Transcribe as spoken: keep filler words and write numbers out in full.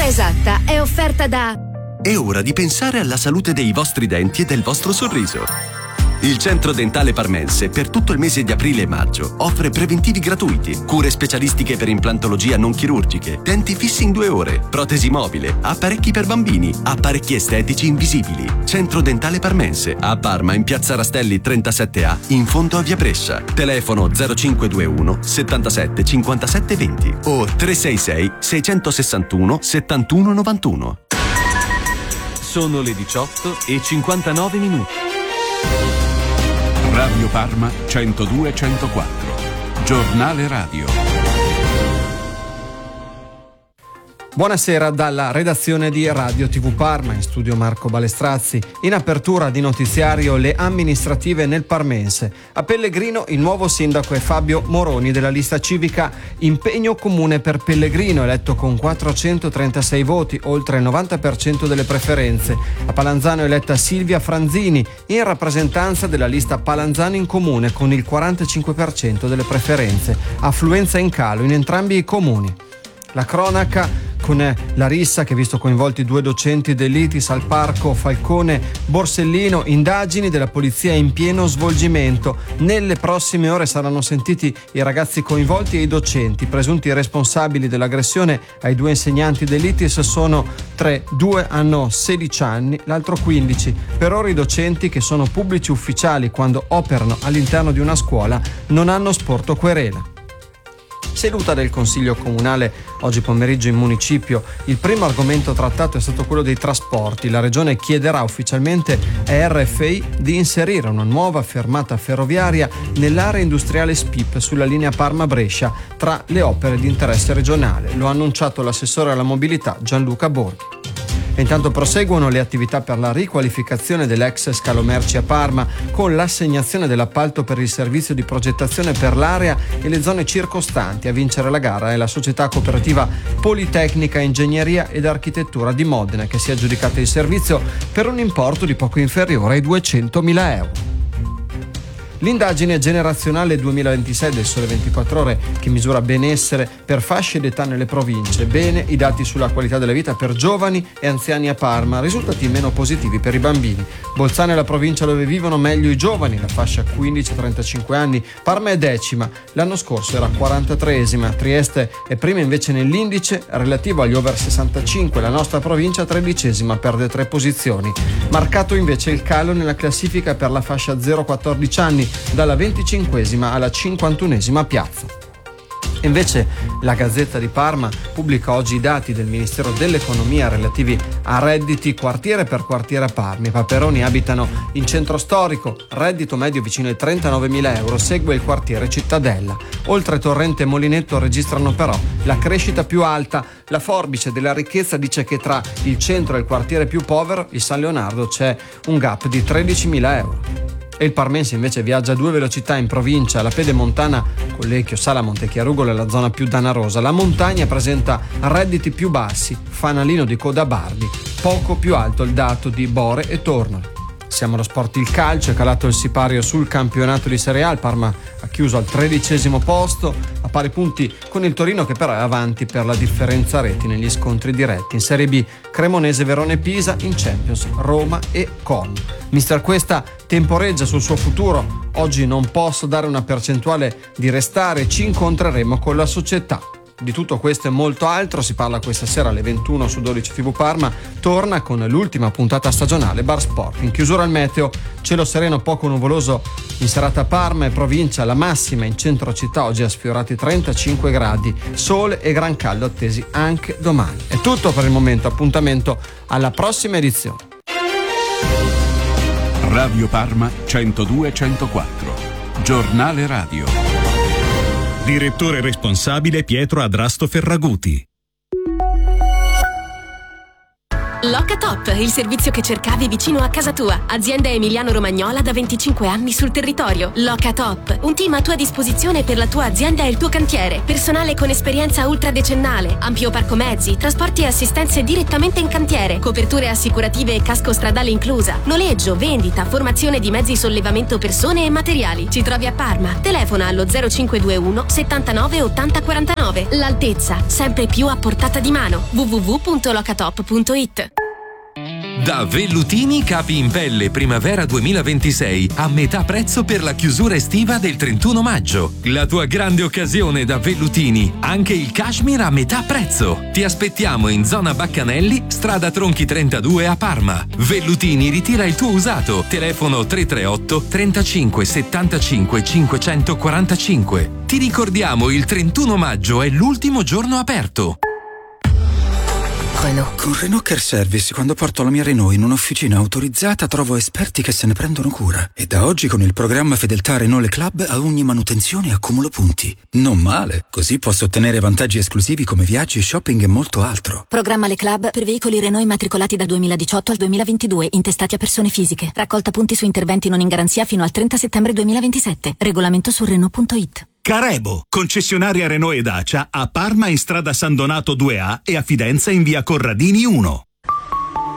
esatta è offerta da... È ora di pensare alla salute dei vostri denti e del vostro sorriso. Il Centro Dentale Parmense per tutto il mese di aprile e maggio offre preventivi gratuiti, cure specialistiche per implantologia non chirurgiche, denti fissi in due ore, protesi mobile, apparecchi per bambini, apparecchi estetici invisibili. Centro Dentale Parmense a Parma in Piazza Rastelli trentasette A in fondo a Via Brescia. Telefono zero cinque due uno settantasette cinquantasette venti o tre sei sei sei sessantuno settantuno novantuno. Sono le diciotto e cinquantanove minuti. Radio Parma centodue centoquattro. Giornale radio. Buonasera dalla redazione di Radio tivù Parma, in studio Marco Balestrazzi. In apertura di notiziario le amministrative nel Parmense. A Pellegrino il nuovo sindaco è Fabio Moroni della lista civica Impegno Comune per Pellegrino, eletto con quattrocentotrentasei voti, oltre il novanta per cento delle preferenze. A Palanzano è eletta Silvia Franzini in rappresentanza della lista Palanzano in Comune con il quarantacinque per cento delle preferenze. Affluenza in calo in entrambi i comuni. La cronaca con la rissa che ha visto coinvolti due docenti dell'I T I S al parco Falcone Borsellino, indagini della polizia in pieno svolgimento. Nelle prossime ore saranno sentiti i ragazzi coinvolti e i docenti. Presunti responsabili dell'aggressione ai due insegnanti dell'I T I S sono tre, due hanno sedici anni, l'altro quindici. Per ora i docenti, che sono pubblici ufficiali quando operano all'interno di una scuola, non hanno sporto querela. Seduta del Consiglio Comunale oggi pomeriggio in municipio. Il primo argomento trattato è stato quello dei trasporti. La Regione chiederà ufficialmente a R F I di inserire una nuova fermata ferroviaria nell'area industriale S P I P sulla linea Parma-Brescia tra le opere di interesse regionale. Lo ha annunciato l'assessore alla mobilità Gianluca Borghi. E intanto proseguono le attività per la riqualificazione dell'ex scalo merci a Parma con l'assegnazione dell'appalto per il servizio di progettazione per l'area e le zone circostanti. A vincere la gara è la società cooperativa Politecnica Ingegneria ed Architettura di Modena, che si è aggiudicata il servizio per un importo di poco inferiore ai duecentomila euro. L'indagine generazionale duemilaventisei del Sole ventiquattro Ore, che misura benessere per fasce d'età nelle province. Bene i dati sulla qualità della vita per giovani e anziani a Parma, risultati meno positivi per i bambini. Bolzano è la provincia dove vivono meglio i giovani, la fascia quindici trentacinque anni. Parma è decima, l'anno scorso era quarantatreesima. Trieste è prima invece nell'indice relativo agli over sessantacinque, la nostra provincia tredicesima, perde tre posizioni. Marcato invece il calo nella classifica per la fascia zero quattordici anni, dalla venticinquesima alla cinquantunesima piazza. Invece la Gazzetta di Parma pubblica oggi i dati del Ministero dell'Economia relativi a redditi quartiere per quartiere a Parma. I Paperoni abitano in centro storico, reddito medio vicino ai trentanovemila euro, segue il quartiere Cittadella. Oltre Torrente e Molinetto registrano però la crescita più alta. La forbice della ricchezza dice che tra il centro e il quartiere più povero, il San Leonardo, c'è un gap di tredicimila euro. E il Parmense invece viaggia a due velocità in provincia. La pedemontana Collecchio, Sala, Montechiarugolo è la zona più danarosa. La montagna presenta redditi più bassi, fanalino di Codabardi, poco più alto il dato di Bore e Tornoli. Siamo allo sport. Il calcio, è calato il sipario sul campionato di Serie A. Il Parma ha chiuso al tredicesimo posto, a pari punti con il Torino, che però è avanti per la differenza reti negli scontri diretti. In Serie B, Cremonese, Verona e Pisa. In Champions, Roma e Como. Mister Cuesta temporeggia sul suo futuro. Oggi non posso dare una percentuale di restare, ci incontreremo con la società. Di tutto questo e molto altro si parla questa sera alle ventuno su dodici tivù Parma. Torna con l'ultima puntata stagionale Bar Sport. In chiusura al meteo, cielo sereno poco nuvoloso in serata a Parma e provincia. La massima in centro città oggi ha sfiorato i trentacinque gradi, sole e gran caldo attesi anche domani. È tutto per il momento, appuntamento alla prossima edizione. Radio Parma centodue centoquattro. Giornale radio. Direttore responsabile Pietro Adrasto Ferraguti. Locatop, il servizio che cercavi vicino a casa tua. Azienda emiliano-romagnola da venticinque anni sul territorio. Locatop, un team a tua disposizione per la tua azienda e il tuo cantiere. Personale con esperienza ultradecennale, ampio parco mezzi, trasporti e assistenze direttamente in cantiere, coperture assicurative e casco stradale inclusa, noleggio, vendita, formazione di mezzi sollevamento persone e materiali. Ci trovi a Parma. Telefona allo zero cinque due uno settantanove ottanta quarantanove. L'altezza, sempre più a portata di mano. w w w punto locatop punto it. Da Vellutini capi in pelle primavera duemilaventisei a metà prezzo per la chiusura estiva del trentuno maggio. La tua grande occasione da Vellutini, anche il cashmere a metà prezzo. Ti aspettiamo in zona Baccanelli, strada Tronchi trentadue a Parma. Vellutini ritira il tuo usato. Telefono tre tre otto trentacinque settantacinque cinquecentoquarantacinque. Ti ricordiamo, il trentuno maggio è l'ultimo giorno aperto. Renault. Con Renault Care Service, quando porto la mia Renault in un'officina autorizzata, trovo esperti che se ne prendono cura. E da oggi con il programma Fedeltà Renault Le Club a ogni manutenzione accumulo punti. Non male, così posso ottenere vantaggi esclusivi come viaggi, shopping e molto altro. Programma Le Club per veicoli Renault immatricolati dal duemiladiciotto al duemilaventidue, intestati a persone fisiche. Raccolta punti su interventi non in garanzia fino al trenta settembre duemilaventisette. Regolamento su Renault punto it. Carebo, concessionaria Renault e Dacia a Parma in strada San Donato due A e a Fidenza in via Corradini uno.